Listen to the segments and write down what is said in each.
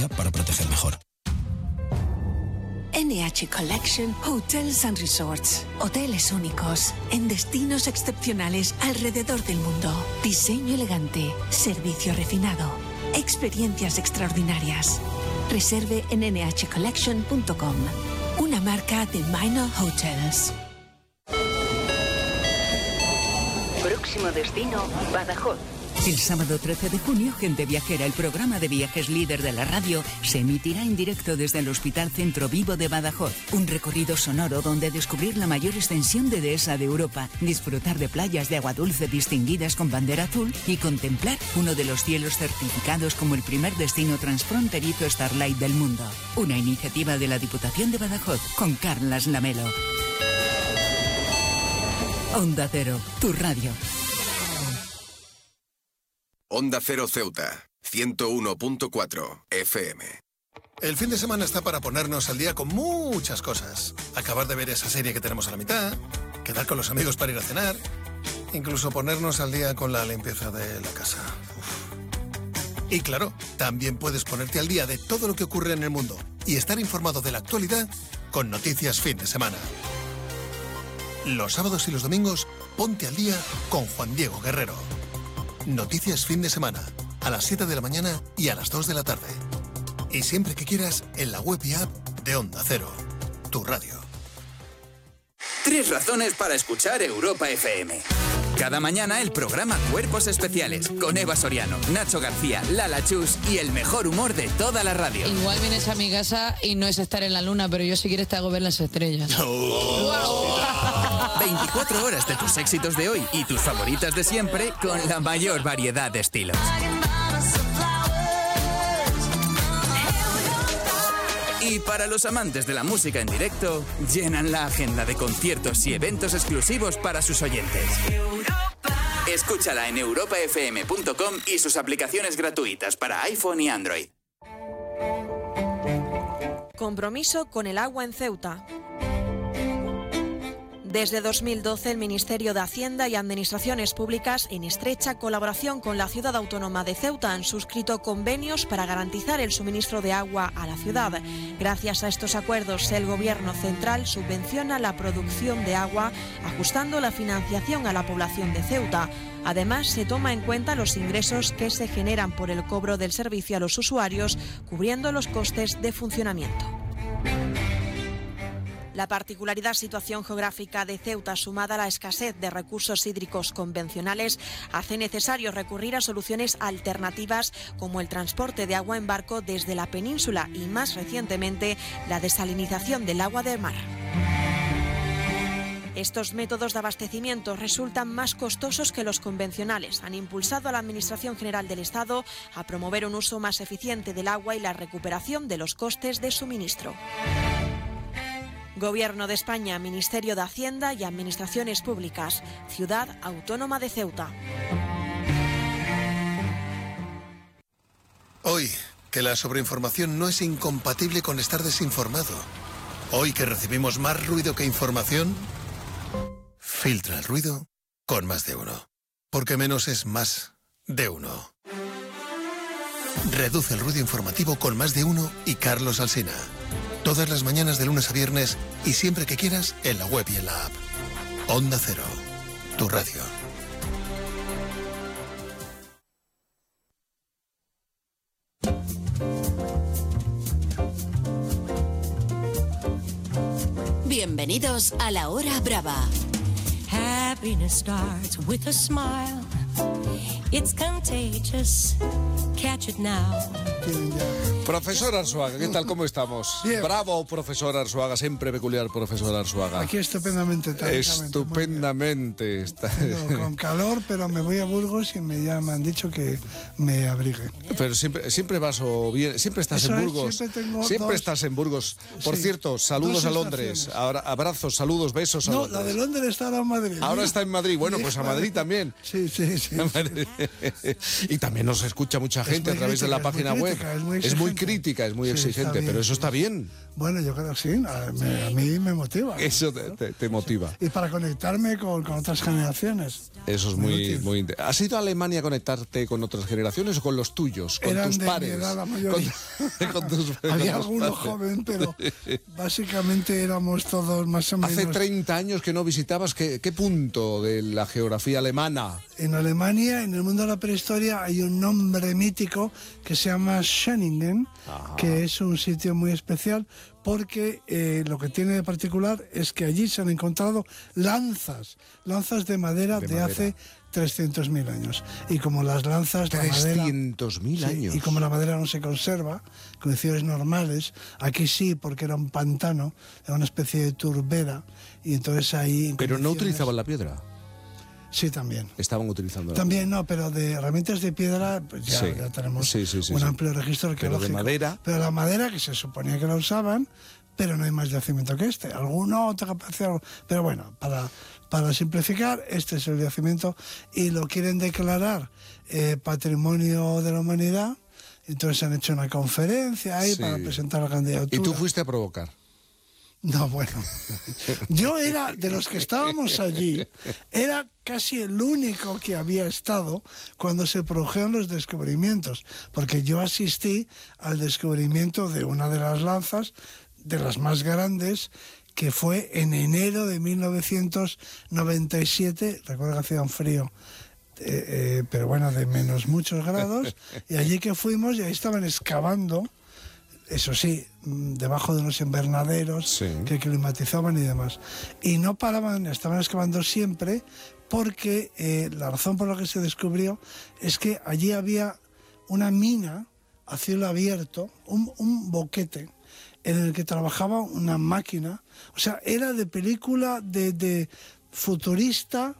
tecnología para proteger mejor. NH Collection Hotels and Resorts. Hoteles únicos, en destinos excepcionales alrededor del mundo. Diseño elegante, servicio refinado, experiencias extraordinarias. Reserve en nhcollection.com. Una marca de Minor Hotels. Próximo destino, Badajoz. El sábado 13 de junio, Gente Viajera, el programa de viajes líder de la radio, se emitirá en directo desde el Hospital Centro Vivo de Badajoz. Un recorrido sonoro donde descubrir la mayor extensión de dehesa de Europa, disfrutar de playas de agua dulce distinguidas con bandera azul y contemplar uno de los cielos certificados como el primer destino transfronterizo Starlight del mundo. Una iniciativa de la Diputación de Badajoz con Carlas Lamelo. Onda Cero, tu radio. Onda Cero Ceuta, 101.4 FM. El fin de semana está para ponernos al día con muchas cosas. Acabar de ver esa serie que tenemos a la mitad, quedar con los amigos para ir a cenar, incluso ponernos al día con la limpieza de la casa. Y claro, también puedes ponerte al día de todo lo que ocurre en el mundo y estar informado de la actualidad con Noticias Fin de Semana. Los sábados y los domingos, ponte al día con Juan Diego Guerrero. Noticias Fin de Semana, a las 7 de la mañana y a las 2 de la tarde. Y siempre que quieras, en la web y app de Onda Cero, tu radio. 3 razones para escuchar Europa FM. Cada mañana el programa Cuerpos Especiales, con Eva Soriano, Nacho García, Lala Chus y el mejor humor de toda la radio. Igual vienes a mi casa y no es estar en la luna, pero yo si quieres te hago ver las estrellas. 24 horas de tus éxitos de hoy y tus favoritas de siempre con la mayor variedad de estilos. Y para los amantes de la música en directo, llenan la agenda de conciertos y eventos exclusivos para sus oyentes. Escúchala en europafm.com y sus aplicaciones gratuitas para iPhone y Android. Compromiso con el agua en Ceuta. Desde 2012, el Ministerio de Hacienda y Administraciones Públicas, en estrecha colaboración con la Ciudad Autónoma de Ceuta, han suscrito convenios para garantizar el suministro de agua a la ciudad. Gracias a estos acuerdos, el Gobierno central subvenciona la producción de agua, ajustando la financiación a la población de Ceuta. Además, se toma en cuenta los ingresos que se generan por el cobro del servicio a los usuarios, cubriendo los costes de funcionamiento. La particularidad situación geográfica de Ceuta, sumada a la escasez de recursos hídricos convencionales, hace necesario recurrir a soluciones alternativas como el transporte de agua en barco desde la península y, más recientemente, la desalinización del agua del mar. Estos métodos de abastecimiento resultan más costosos que los convencionales. Han impulsado a la Administración General del Estado a promover un uso más eficiente del agua y la recuperación de los costes de suministro. Gobierno de España, Ministerio de Hacienda y Administraciones Públicas, Ciudad Autónoma de Ceuta. Hoy, que la sobreinformación no es incompatible con estar desinformado. Hoy que recibimos más ruido que información, filtra el ruido con Más de Uno. Porque menos es más de uno. Reduce el ruido informativo con Más de Uno y Carlos Alsina. Todas las mañanas de lunes a viernes y siempre que quieras en la web y en la app. Onda Cero, tu radio. Bienvenidos a La Hora Brava. Happiness starts with a smile. It's contagious. Catch it now. Profesor Arzuaga, ¿qué tal? ¿Cómo estamos? Bien. Bravo, profesor Arzuaga, siempre peculiar, profesor Arzuaga. Aquí estupendamente. Estupendamente. Está... Con calor, pero me voy a Burgos y me han dicho que me abrigue. Pero siempre vas o bien, siempre estás en Burgos. Siempre estás en Burgos. Por cierto, saludos a Londres. Ahora, abrazos, saludos, besos a Londres. No, la de Londres está ahora en Madrid. Ahora está en Madrid. Bueno, pues a Madrid también. Sí. Y también nos escucha mucha gente a través de la página web. Es muy muy crítica, es muy exigente, pero eso está bien. Bueno, yo creo que sí, a mí me motiva. Eso te motiva. Y para conectarme con otras generaciones. Eso es muy ¿Has ido a Alemania a conectarte con otras generaciones o con los tuyos, con Eran tus de pares? Mi edad, la mayoría. Había alguno joven, pero básicamente éramos todos más o menos... Hace 30 años que no visitabas, ¿qué punto de la geografía alemana? En Alemania, en el mundo de la prehistoria, hay un nombre mítico que se llama Schöningen, que es un sitio muy especial porque lo que tiene de particular es que allí se han encontrado lanzas de madera de hace 300.000 años. Y como las lanzas... 300.000 años. Y como la madera no se conserva, condiciones normales, aquí sí, porque era un pantano, era una especie de turbera, y entonces ahí... Pero no utilizaban la piedra. Sí, también. Estaban utilizando también, no, pero de herramientas de piedra, pues ya tenemos un amplio registro arqueológico. Pero de madera... Pero la madera, que se suponía que la usaban, pero no hay más yacimiento que este. Alguno otra capacidad... Pero bueno, para simplificar, este es el yacimiento y lo quieren declarar Patrimonio de la Humanidad. Entonces han hecho una conferencia ahí para presentar la candidatura. ¿Y tú fuiste a provocar? No, bueno, yo era de los que estábamos allí, era casi el único que había estado cuando se produjeron los descubrimientos, porque yo asistí al descubrimiento de una de las lanzas, de las más grandes, que fue en enero de 1997, recuerdo que hacía un frío, pero bueno, de menos muchos grados, y allí que fuimos y ahí estaban excavando, eso sí, debajo de unos invernaderos que climatizaban y demás. Y no paraban, estaban excavando siempre porque la razón por la que se descubrió es que allí había una mina a cielo abierto, un boquete, en el que trabajaba una máquina. O sea, era de película de futurista,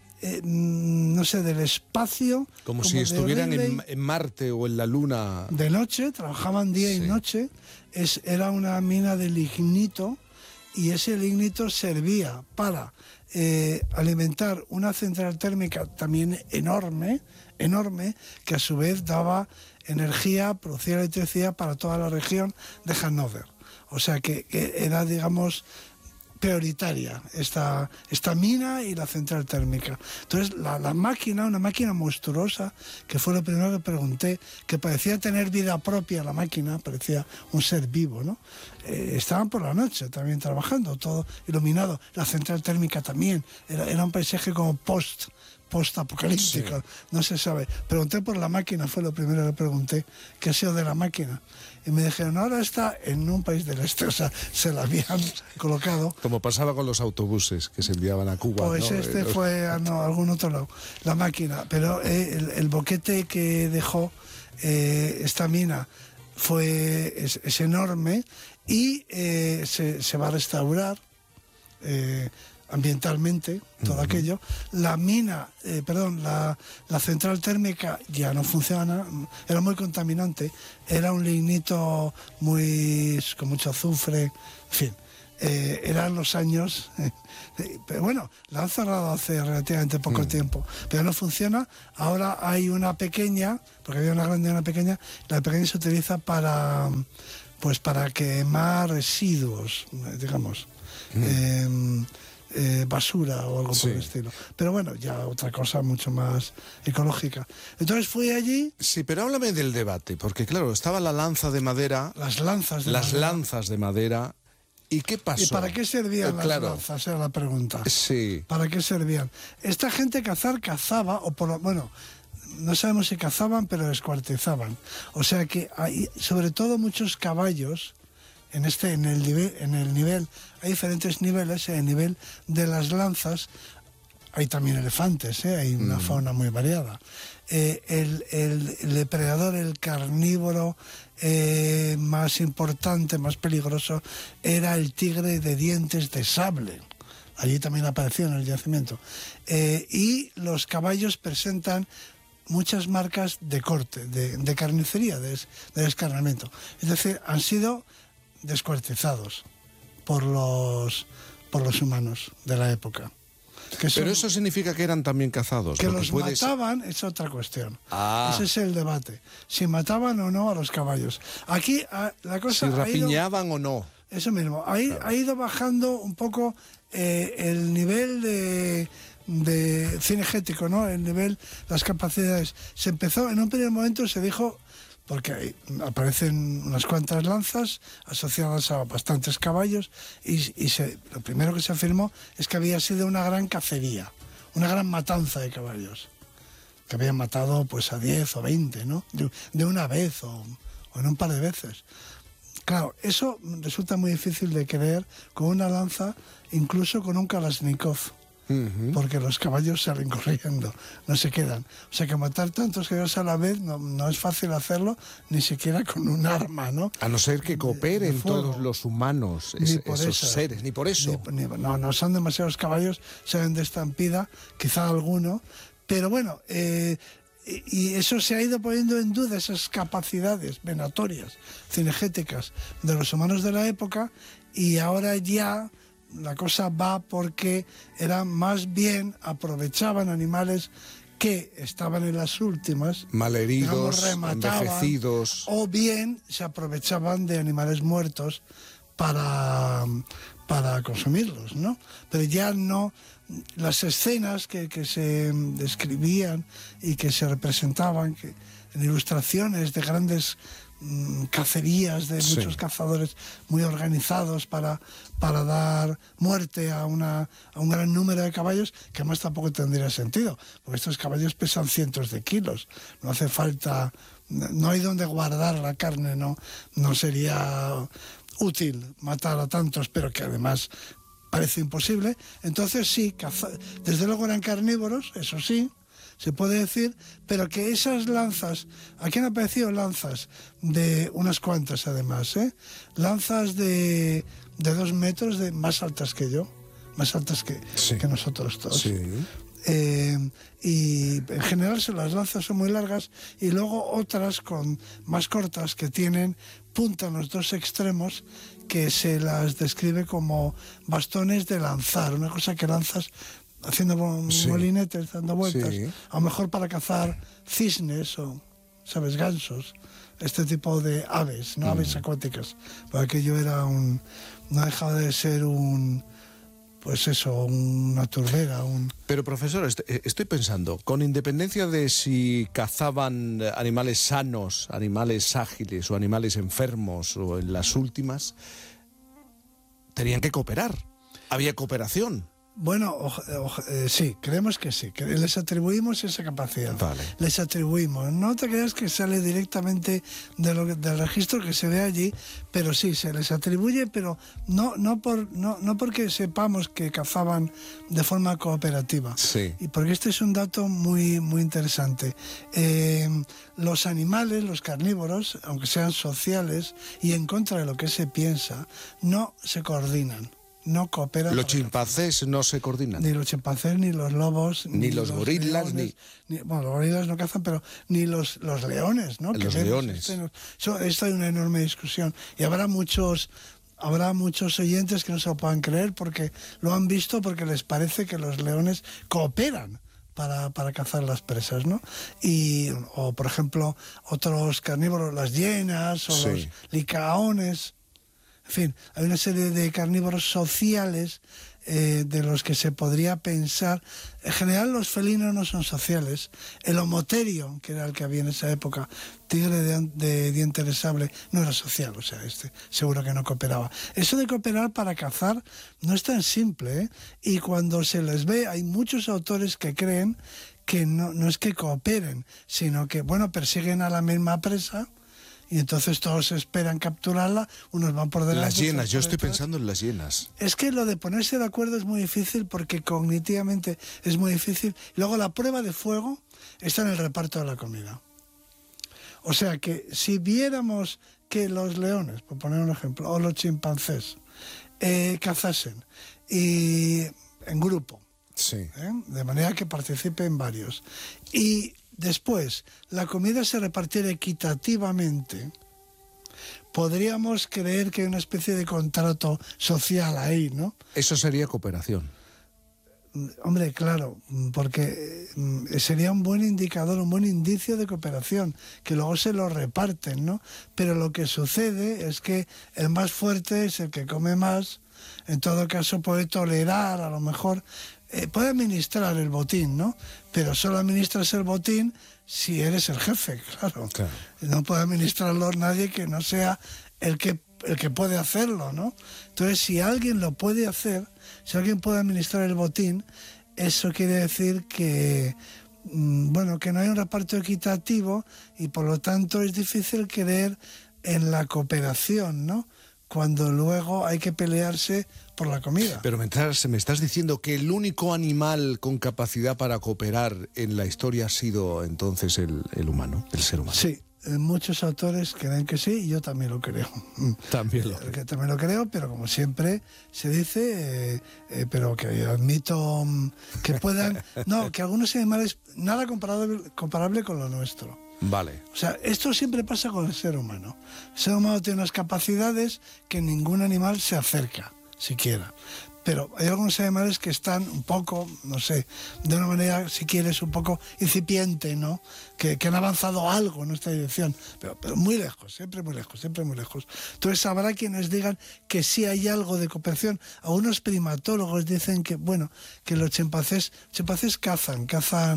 no sé, del espacio. Como si estuvieran en Marte o en la Luna. De noche, trabajaban día y noche. Era una mina de lignito y ese lignito servía para alimentar una central térmica también enorme, que a su vez daba energía, producía electricidad para toda la región de Hannover. O sea que era, digamos, prioritaria esta mina y la central térmica. Entonces la máquina, una máquina monstruosa, que fue lo primero que pregunté, que parecía tener vida propia la máquina, parecía un ser vivo, ¿no? Estaban por la noche también trabajando, todo iluminado. La central térmica también, era un paisaje como post-apocalíptico, no se sabe. Pregunté por la máquina, fue lo primero que pregunté, ¿qué ha sido de la máquina? Y me dijeron, ahora está en un país del este, o sea, se la habían colocado. Como pasaba con los autobuses que se enviaban a Cuba. Pues ¿no? Fue a algún otro lado, la máquina. Pero el boquete que dejó esta mina es enorme y se va a restaurar ambientalmente todo aquello. La mina, la central térmica ya no funciona, era muy contaminante, era un lignito con mucho azufre, en fin, eran los años, pero bueno, la han cerrado hace relativamente poco tiempo, pero no funciona. Ahora hay una pequeña, porque había una grande y una pequeña, la pequeña se utiliza para quemar residuos, digamos, basura o algo por el estilo. Pero bueno, ya otra cosa mucho más ecológica. Entonces fui allí... Sí, pero háblame del debate, porque claro, estaba la lanza de madera... Las lanzas de madera. ¿Y qué pasó? ¿Y para qué servían las lanzas? Era la pregunta. Sí. ¿Para qué servían? Esta gente cazaba, no sabemos si cazaban, pero descuartizaban. O sea que hay, sobre todo, muchos caballos... En el nivel, hay diferentes niveles. En el nivel de las lanzas hay también elefantes, hay una fauna muy variada. El depredador, el carnívoro más importante, más peligroso, era el tigre de dientes de sable. Allí también apareció en el yacimiento. Y los caballos presentan muchas marcas de corte, de carnicería, de descarnamiento. Es decir, han sido descuartizados por los humanos de la época. Pero eso significa que eran también cazados. Que los mataban es otra cuestión. Ese es el debate. Si mataban o no a los caballos. Aquí la cosa... Si rapiñaban o no. Eso mismo. Ha ido bajando un poco el nivel de cinegético, ¿no? El nivel, las capacidades. Se empezó, en un primer momento se dijo... porque aparecen unas cuantas lanzas asociadas a bastantes caballos y lo primero que se afirmó es que había sido una gran cacería, una gran matanza de caballos, que habían matado pues a 10 o 20, ¿no? De una vez o en un par de veces. Claro, eso resulta muy difícil de creer con una lanza, incluso con un Kalashnikov. Porque los caballos salen corriendo, no se quedan. O sea que matar tantos caballos a la vez no es fácil hacerlo, ni siquiera con un arma, ¿no? A no ser que cooperen todos los humanos, esos seres, ni por eso. No son demasiados caballos, salen de estampida, quizá alguno, pero bueno, y eso se ha ido poniendo en duda, esas capacidades venatorias, cinegéticas de los humanos de la época, y ahora ya... la cosa va porque eran más bien, aprovechaban animales que estaban en las últimas, malheridos, envejecidos, o bien se aprovechaban de animales muertos para consumirlos, ¿no? Pero ya no, las escenas que se describían y que se representaban en ilustraciones de grandes cacerías de muchos cazadores muy organizados para dar muerte a un gran número de caballos, que además tampoco tendría sentido, porque estos caballos pesan cientos de kilos, no hace falta, no hay donde guardar la carne, no sería útil matar a tantos, pero que además parece imposible. Entonces sí, desde luego eran carnívoros, eso sí, se puede decir, pero que esas lanzas, aquí han aparecido lanzas de unas cuantas además, lanzas de 2 metros, más altas que yo, más altas que nosotros todos. Sí. Y en general las lanzas son muy largas, y luego otras más cortas que tienen punta en los 2 extremos, que se las describe como bastones de lanzar, una cosa que lanzas haciendo molinetes, dando vueltas, a lo mejor para cazar cisnes o, ¿sabes?, gansos, este tipo de aves, no aves acuáticas, porque aquello era no dejaba de ser una turbera. Pero profesor, estoy pensando, con independencia de si cazaban animales sanos, animales ágiles o animales enfermos, o en las últimas, tenían que cooperar, había cooperación. Bueno, sí, creemos que sí, que les atribuimos esa capacidad. Vale. Les atribuimos. No te creas que sale directamente del registro que se ve allí, pero sí, se les atribuye, pero no porque sepamos que cazaban de forma cooperativa. Sí. Y porque este es un dato muy, muy interesante. Los animales, los carnívoros, aunque sean sociales y en contra de lo que se piensa, no se coordinan. No cooperan. Los chimpancés no se coordinan. Ni los chimpancés, ni los lobos, ni los gorilas, bueno, los gorilas no cazan, pero ni los leones, ¿no? Los leones. Esto hay una enorme discusión. Y habrá muchos oyentes que no se lo puedan creer porque lo han visto, porque les parece que los leones cooperan para cazar las presas, ¿no? O, por ejemplo, otros carnívoros, las hienas o los licaones. En fin, hay una serie de carnívoros sociales de los que se podría pensar. En general los felinos no son sociales. El homoterio, que era el que había en esa época, tigre de diente de sable, no era social, o sea, seguro que no cooperaba. Eso de cooperar para cazar no es tan simple, ¿eh? Y cuando se les ve, hay muchos autores que creen que no es que cooperen, sino que, persiguen a la misma presa, y entonces todos esperan capturarla, unos van por delante. Las hienas, yo estoy pensando en las hienas. Es que lo de ponerse de acuerdo es muy difícil porque cognitivamente es muy difícil. Luego la prueba de fuego está en el reparto de la comida. O sea que si viéramos que los leones, por poner un ejemplo, o los chimpancés cazasen y en grupo, de manera que participen varios, y después la comida se repartiera equitativamente, podríamos creer que hay una especie de contrato social ahí, ¿no? Eso sería cooperación. Hombre, claro, porque sería un buen indicador, un buen indicio de cooperación, que luego se lo reparten, ¿no? Pero lo que sucede es que el más fuerte es el que come más, en todo caso puede tolerar, a lo mejor, puede administrar el botín, ¿no? Pero solo administras el botín si eres el jefe, claro. No puede administrarlo nadie que no sea el que puede hacerlo, ¿no? Entonces, si alguien lo puede hacer, si alguien puede administrar el botín, eso quiere decir que, que no hay un reparto equitativo y por lo tanto es difícil creer en la cooperación, ¿no? Cuando luego hay que pelearse por la comida. Pero me estás diciendo que el único animal con capacidad para cooperar en la historia ha sido entonces el humano, el ser humano. Sí. Muchos autores creen que sí y yo también lo creo. También lo creo, pero como siempre se dice, pero que admito que puedan... No, que algunos animales, nada comparable con lo nuestro. Vale. O sea, esto siempre pasa con el ser humano. El ser humano tiene unas capacidades que ningún animal se acerca, siquiera. Pero hay algunos animales que están un poco, no sé, de una manera, si quieres, un poco incipiente, ¿no? Que han avanzado algo en esta dirección, pero muy lejos, siempre muy lejos, siempre muy lejos. Entonces habrá quienes digan que sí hay algo de cooperación. Algunos primatólogos dicen que, que los chimpancés cazan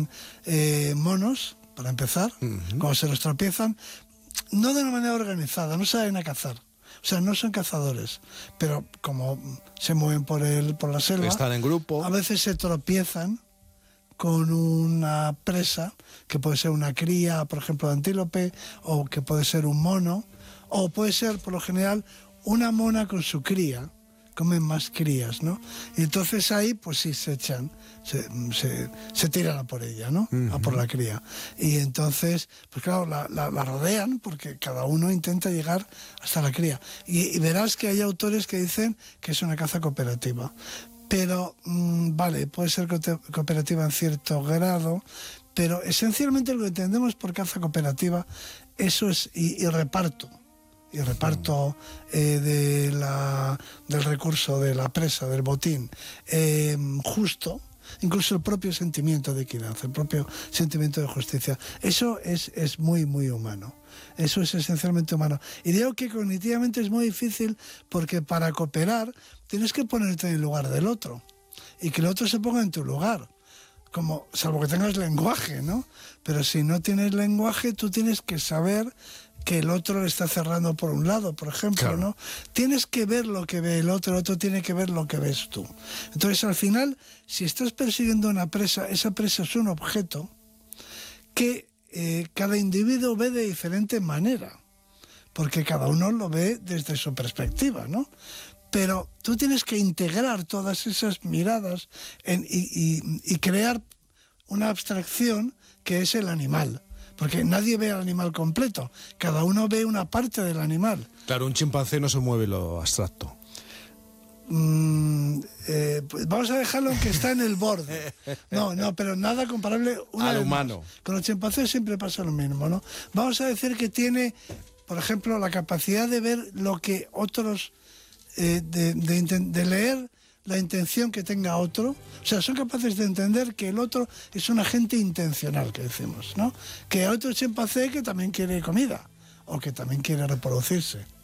monos, para empezar, cuando se los tropiezan, no de una manera organizada, no saben a cazar. O sea, no son cazadores, pero como se mueven por la selva, están en grupo. A veces se tropiezan con una presa, que puede ser una cría, por ejemplo, de antílope, o que puede ser un mono, o puede ser, por lo general, una mona con su cría. Comen más crías, ¿no? Y entonces ahí, pues sí, se echan, se tiran a por ella, ¿no? A por la cría. Y entonces, pues claro, la rodean porque cada uno intenta llegar hasta la cría. Y verás que hay autores que dicen que es una caza cooperativa. Pero, puede ser cooperativa en cierto grado, pero esencialmente lo que entendemos por caza cooperativa, eso es, y reparto. Y reparto del recurso, de la presa, del botín, justo, incluso el propio sentimiento de equidad, el propio sentimiento de justicia. Eso es muy, muy humano. Eso es esencialmente humano. Y digo que cognitivamente es muy difícil porque para cooperar tienes que ponerte en el lugar del otro y que el otro se ponga en tu lugar. Salvo que tengas lenguaje, ¿no? Pero si no tienes lenguaje, tú tienes que saber que el otro le está cerrando por un lado, por ejemplo, claro. ¿No? Tienes que ver lo que ve el otro tiene que ver lo que ves tú. Entonces, al final, si estás persiguiendo una presa, esa presa es un objeto que cada individuo ve de diferente manera, porque cada uno lo ve desde su perspectiva, ¿no? Pero tú tienes que integrar todas esas miradas y crear una abstracción que es el animal. Porque nadie ve al animal completo, cada uno ve una parte del animal. Claro, un chimpancé no se mueve lo abstracto. Pues vamos a dejarlo en que está en el borde. No, pero nada comparable al humano. Con los chimpancés siempre pasa lo mismo, ¿no? Vamos a decir que tiene, por ejemplo, la capacidad de ver lo que otros, de leer la intención que tenga otro. O sea, son capaces de entender que el otro es un agente intencional, que decimos, ¿no? Que hay otro chimpancé que también quiere comida o que también quiere reproducirse.